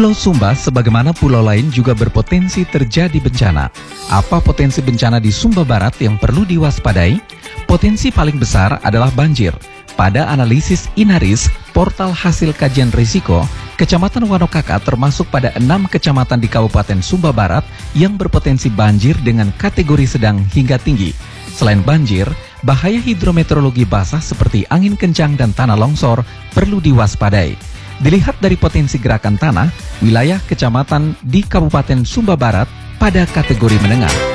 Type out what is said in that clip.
Pulau Sumba sebagaimana pulau lain juga berpotensi terjadi bencana. Apa potensi bencana di Sumba Barat yang perlu diwaspadai? Potensi paling besar adalah banjir. Pada analisis Inaris, portal hasil kajian risiko, Kecamatan Wanokaka termasuk pada 6 kecamatan di Kabupaten Sumba Barat yang berpotensi banjir dengan kategori sedang hingga tinggi. Selain banjir, bahaya hidrometeorologi basah seperti angin kencang dan tanah longsor perlu diwaspadai. Dilihat dari potensi gerakan tanah, wilayah kecamatan di Kabupaten Sumba Barat pada kategori menengah.